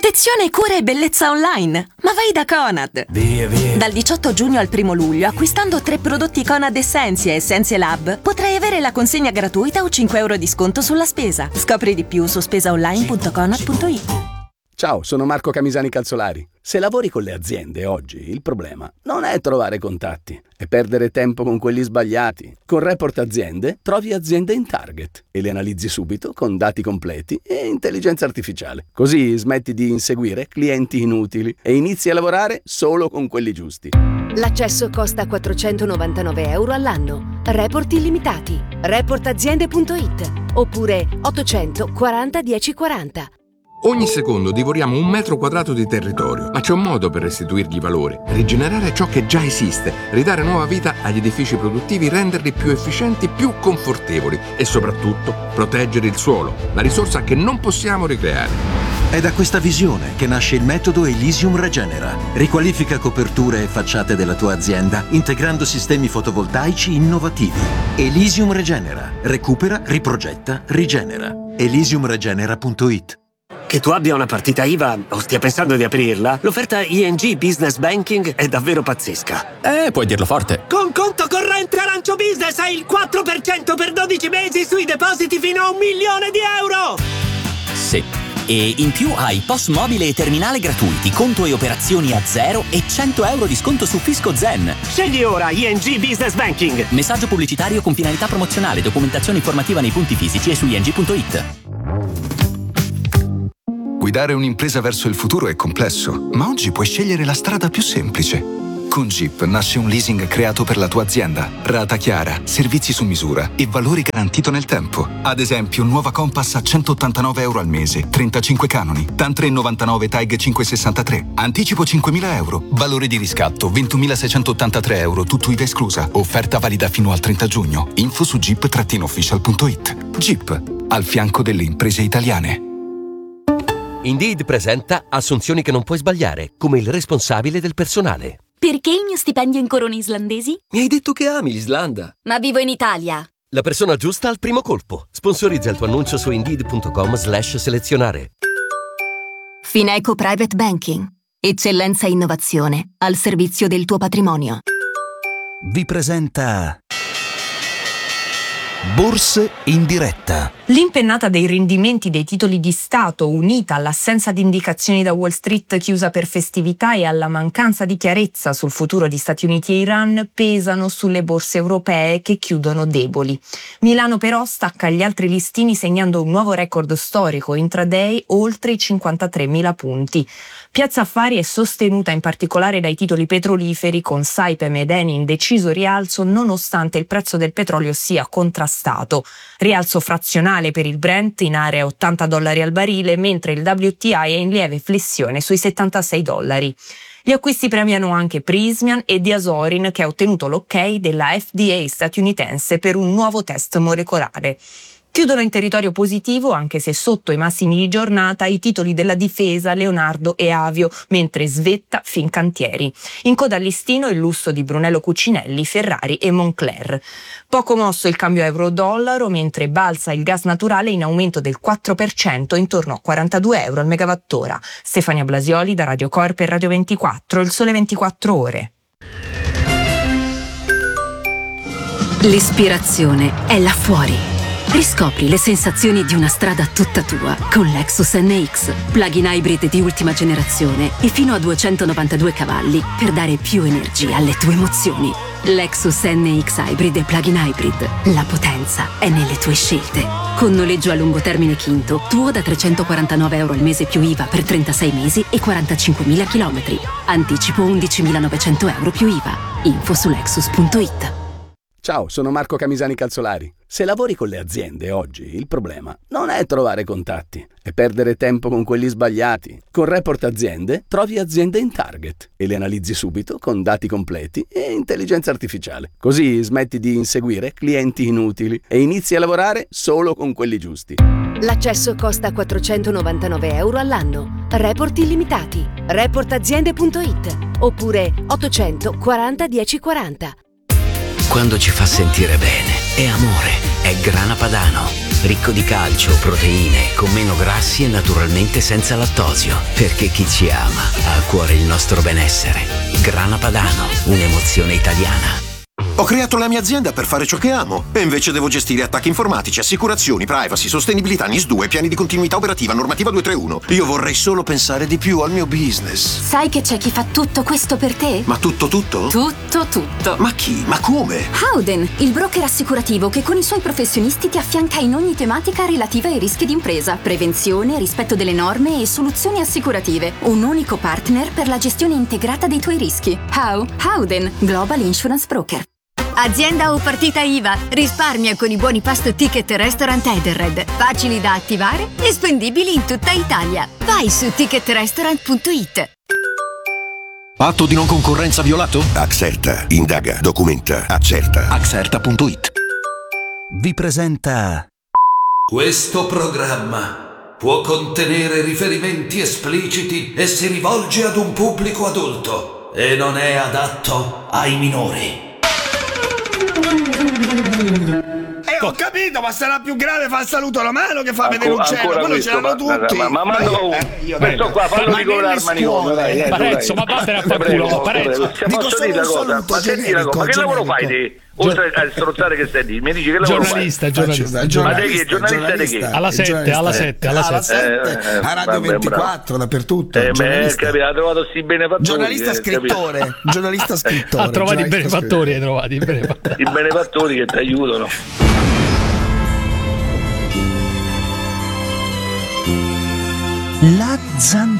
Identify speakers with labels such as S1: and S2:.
S1: Protezione, cura e bellezza online. Ma vai da Conad.
S2: Via.
S1: Dal 18 giugno al 1 luglio, acquistando 3 prodotti Conad Essentia e Essentia Lab, potrai avere la consegna gratuita o 5 euro di sconto sulla spesa. Scopri di più su spesaonline.conad.it.
S3: Ciao, sono Marco Camisani Calzolari. Se lavori con le aziende oggi, il problema non è trovare contatti, è perdere tempo con quelli sbagliati. Con Report Aziende trovi aziende in target e le analizzi subito con dati completi e intelligenza artificiale. Così smetti di inseguire clienti inutili e inizi a lavorare solo con quelli giusti.
S4: L'accesso costa 499 euro all'anno. Report illimitati. Reportaziende.it oppure 840 1040.
S5: Ogni secondo divoriamo 1 metro quadrato di territorio, ma c'è un modo per restituirgli valore, rigenerare ciò che già esiste, ridare nuova vita agli edifici produttivi, renderli più efficienti, più confortevoli e soprattutto proteggere il suolo, la risorsa che non possiamo ricreare.
S6: È da questa visione che nasce il metodo Elysium Regenera. Riqualifica coperture e facciate della tua azienda integrando sistemi fotovoltaici innovativi. Elysium Regenera. Recupera, riprogetta, rigenera. Elysiumregenera.it.
S2: Che tu abbia una partita IVA o stia pensando di aprirla, l'offerta ING Business Banking è davvero pazzesca.
S7: Puoi dirlo forte.
S2: Con conto corrente Arancio Business hai il 4% per 12 mesi sui depositi fino a €1 milione.
S7: Sì. E in più hai POS mobile e terminale gratuiti, conto e operazioni a zero e 100 euro di sconto su Fisco Zen.
S2: Scegli ora ING Business Banking.
S7: Messaggio pubblicitario con finalità promozionale, documentazione informativa nei punti fisici e su ing.it.
S8: Guidare un'impresa verso il futuro è complesso, ma oggi puoi scegliere la strada più semplice. Con Jeep nasce un leasing creato per la tua azienda. Rata chiara, servizi su misura e valore garantito nel tempo. Ad esempio, nuova Compass a 189 euro al mese, 35 canoni, TAN 399 TAG 563, anticipo 5.000 euro, valore di riscatto 20.683 euro, tutto IVA esclusa. Offerta valida fino al 30 giugno. Info su jeep-official.it. Jeep, al fianco delle imprese italiane.
S9: Indeed presenta assunzioni che non puoi sbagliare, come il responsabile del personale.
S10: Perché il mio stipendio in corone islandesi?
S9: Mi hai detto che ami l'Islanda.
S10: Ma vivo in Italia.
S9: La persona giusta al primo colpo. Sponsorizza il tuo annuncio su Indeed.com/selezionare.
S11: Fineco Private Banking. Eccellenza e innovazione al servizio del tuo patrimonio.
S12: Vi presenta Borse in diretta.
S13: L'impennata dei rendimenti dei titoli di Stato, unita all'assenza di indicazioni da Wall Street chiusa per festività e alla mancanza di chiarezza sul futuro di Stati Uniti e Iran, pesano sulle borse europee che chiudono deboli. Milano però stacca gli altri listini segnando un nuovo record storico intraday oltre i 53.000 punti. Piazza Affari è sostenuta in particolare dai titoli petroliferi con Saipem ed Eni in deciso rialzo nonostante il prezzo del petrolio sia contrastato. Rialzo frazionale per il Brent in area $80 al barile, mentre il WTI è in lieve flessione sui $76. Gli acquisti premiano anche Prysmian e Diasorin, che ha ottenuto l'ok della FDA statunitense per un nuovo test molecolare. Chiudono in territorio positivo, anche se sotto i massimi di giornata, i titoli della Difesa, Leonardo e Avio, mentre svetta Fincantieri. In coda al listino il lusso di Brunello Cucinelli, Ferrari e Moncler. Poco mosso il cambio euro-dollaro, mentre balza il gas naturale in aumento del 4%, intorno a 42 euro al megawattora. Stefania Blasioli da Radio Corp e Radio 24, il Sole 24 Ore.
S11: L'ispirazione è là fuori. Riscopri le sensazioni di una strada tutta tua con Lexus NX, plug-in hybrid di ultima generazione e fino a 292 cavalli per dare più energia alle tue emozioni. Lexus NX Hybrid e plug-in hybrid. La potenza è nelle tue scelte. Con noleggio a lungo termine Quinto, tuo da 349 euro al mese più IVA per 36 mesi e 45.000 chilometri. Anticipo 11.900 euro più IVA. Info su Lexus.it.
S3: Ciao, sono Marco Camisani Calzolari. Se lavori con le aziende oggi, il problema non è trovare contatti, è perdere tempo con quelli sbagliati. Con Report Aziende trovi aziende in target e le analizzi subito con dati completi e intelligenza artificiale. Così smetti di inseguire clienti inutili e inizi a lavorare solo con quelli giusti.
S4: L'accesso costa 499 euro all'anno. Report illimitati. Reportaziende.it oppure 840 1040.
S14: Quando ci fa sentire bene, è amore, è Grana Padano. ricco di calcio, proteine, con meno grassi e naturalmente senza lattosio. Perché chi ci ama ha a cuore il nostro benessere. Grana Padano, un'emozione italiana.
S15: Ho creato la mia azienda per fare ciò che amo e invece devo gestire attacchi informatici, assicurazioni, privacy, sostenibilità, NIS2, piani di continuità operativa, normativa 231. Io vorrei solo pensare di più al mio business.
S10: Sai che c'è chi fa tutto questo per te?
S15: Ma tutto?
S10: Tutto.
S15: Ma chi? Ma come?
S10: Howden, il broker assicurativo che con i suoi professionisti ti affianca in ogni tematica relativa ai rischi d'impresa, prevenzione, rispetto delle norme e soluzioni assicurative. Un unico partner per la gestione integrata dei tuoi rischi. Howden, Global Insurance Broker.
S16: Azienda o partita IVA, risparmia con i buoni pasto Ticket Restaurant Edenred. Facili da attivare e spendibili in tutta Italia. Vai su ticketrestaurant.it.
S6: Patto di non concorrenza violato?
S15: Axerta, indaga, documenta, accerta.
S6: Axerta.it.
S12: Vi presenta
S17: Questo programma può contenere riferimenti espliciti e si rivolge ad un pubblico adulto e non è adatto ai minori.
S18: Ho capito, ma sarà più grave fa il saluto alla mano che fa vedere un cielo, quello ce l'hanno tutti.
S19: Ma mando questo qua, fallo ricoverare al manicomio, dai.
S20: Parenzo, ma vattene a far culo, Parenzo.
S19: Posso dire una cosa? Ma senti una cosa, ma che lavoro fai te? Oltre a strozzare che stai lì, mi dici che lavoro fai?
S20: Giornalista.
S19: Ma te che? Giornalista di che?
S20: Alla 7.
S18: A Radio 24, dappertutto.
S19: Capito, ha trovato sti benefattori.
S18: Giornalista scrittore.
S20: Ha trovato i benefattori,
S19: i benefattori che ti aiutano.
S12: La zanzara.